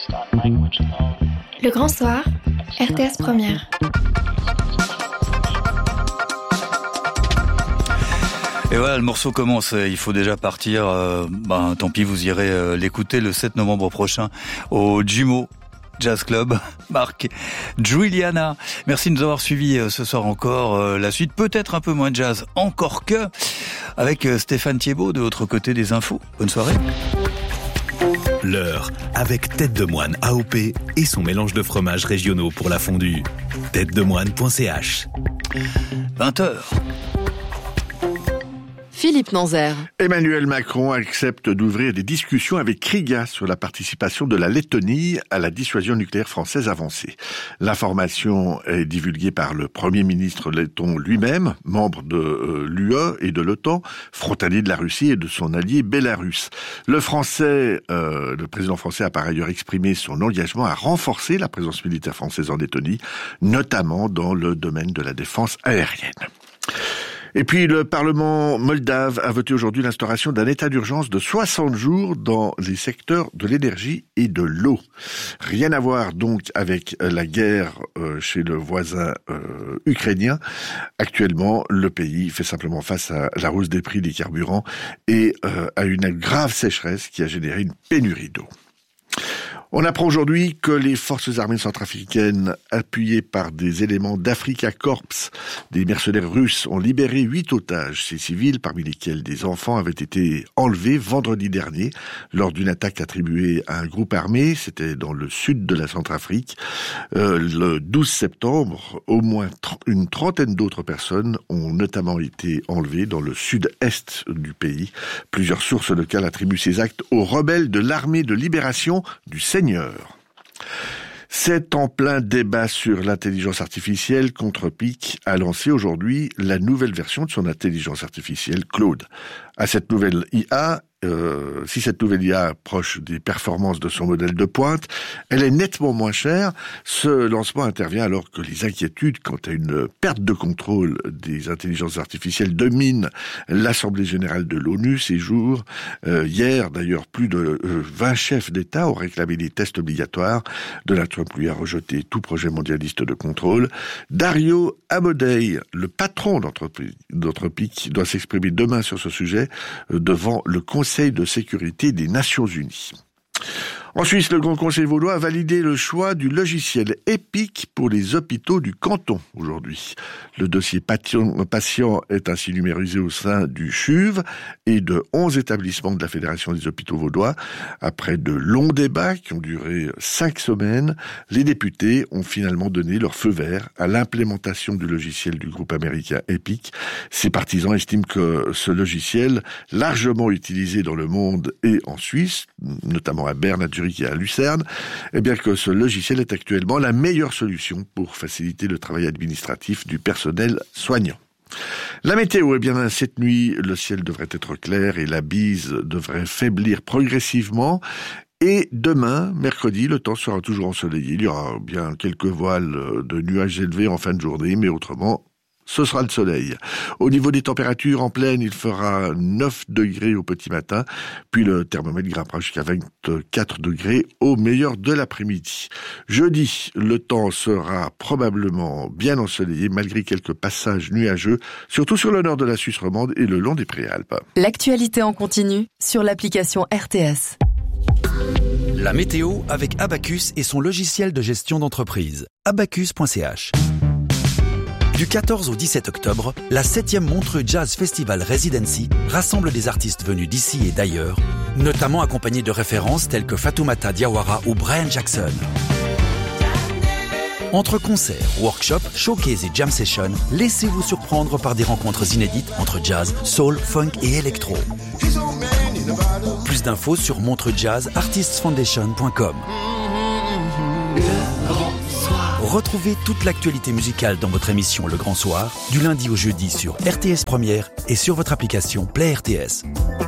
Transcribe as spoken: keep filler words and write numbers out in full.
Le Grand Soir, R T S Première. Et voilà, le morceau commence, il faut déjà partir, euh, ben, tant pis, vous irez euh, l'écouter le sept novembre prochain au Jumeau Jazz Club. Marc Giuliana, merci de nous avoir suivis euh, ce soir encore. Euh, la suite, peut-être un peu moins de jazz, encore que, avec euh, Stéphane Thiebaud de l'autre côté des infos. Bonne soirée. L'heure, avec Tête de Moine A O P et son mélange de fromages régionaux pour la fondue. tête de moine point c h. vingt heures. Philippe Nanzer. Emmanuel Macron accepte d'ouvrir des discussions avec Riga sur la participation de la Lettonie à la dissuasion nucléaire française avancée. L'information est divulguée par le Premier ministre letton lui-même, membre de euh, l'U E et de l'OTAN, frontalier de la Russie et de son allié Bélarus. Le français, euh, le président français a par ailleurs exprimé son engagement à renforcer la présence militaire française en Lettonie, notamment dans le domaine de la défense aérienne. Et puis le Parlement moldave a voté aujourd'hui l'instauration d'un état d'urgence de soixante jours dans les secteurs de l'énergie et de l'eau. Rien à voir donc avec la guerre euh, chez le voisin euh, ukrainien. Actuellement, le pays fait simplement face à la hausse des prix des carburants et euh, à une grave sécheresse qui a généré une pénurie d'eau. On apprend aujourd'hui que les forces armées centrafricaines, appuyées par des éléments d'Africa Corps, des mercenaires russes, ont libéré huit otages. Ces civils, parmi lesquels des enfants, avaient été enlevés vendredi dernier lors d'une attaque attribuée à un groupe armé. C'était dans le sud de la Centrafrique. Euh, le douze septembre, au moins une trentaine d'autres personnes ont notamment été enlevées dans le sud-est du pays. Plusieurs sources locales attribuent ces actes aux rebelles de l'armée de libération du Seigneur. C'est en plein débat sur l'intelligence artificielle qu'Anthropic a lancé aujourd'hui la nouvelle version de son intelligence artificielle Claude. À cette nouvelle I A, euh, si cette nouvelle I A approche des performances de son modèle de pointe, elle est nettement moins chère. Ce lancement intervient alors que les inquiétudes quant à une perte de contrôle des intelligences artificielles dominent l'Assemblée générale de l'ONU ces jours. Euh, hier, d'ailleurs, plus de euh, vingt chefs d'État ont réclamé des tests obligatoires. Donald Trump lui a rejeté tout projet mondialiste de contrôle. Dario Amodei, le patron d'Anthropic, doit s'exprimer demain sur ce sujet euh, devant le Conseil de sécurité des Nations Unies. En Suisse, le Grand Conseil vaudois a validé le choix du logiciel EPIC pour les hôpitaux du canton aujourd'hui. Le dossier patient est ainsi numérisé au sein du C H U V et de onze établissements de la Fédération des hôpitaux vaudois. Après de longs débats qui ont duré cinq semaines, les députés ont finalement donné leur feu vert à l'implémentation du logiciel du groupe américain EPIC. Ses partisans estiment que ce logiciel, largement utilisé dans le monde et en Suisse, notamment à Berne, à Zurich et à Lucerne, eh bien que ce logiciel est actuellement la meilleure solution pour faciliter le travail administratif du personnel soignant. La météo, eh bien, cette nuit, le ciel devrait être clair et la bise devrait faiblir progressivement. Et demain, mercredi, le temps sera toujours ensoleillé. Il y aura bien quelques voiles de nuages élevés en fin de journée, mais autrement, ce sera le soleil. Au niveau des températures, en pleine, il fera neuf degrés au petit matin, puis le thermomètre grimpera jusqu'à vingt-quatre degrés au meilleur de l'après-midi. Jeudi, le temps sera probablement bien ensoleillé, malgré quelques passages nuageux, surtout sur le nord de la Suisse romande et le long des Préalpes. L'actualité en continu sur l'application R T S. La météo avec Abacus et son logiciel de gestion d'entreprise. abacus point c h. Du quatorze au dix-sept octobre, la septième Montreux Jazz Festival Residency rassemble des artistes venus d'ici et d'ailleurs, notamment accompagnés de références telles que Fatoumata Diawara ou Brian Jackson. Entre concerts, workshops, showcases et jam sessions, laissez-vous surprendre par des rencontres inédites entre jazz, soul, funk et électro. Plus d'infos sur montreux jazz artists foundation point com. Retrouvez toute l'actualité musicale dans votre émission Le Grand Soir, du lundi au jeudi sur R T S Première et sur votre application Play R T S.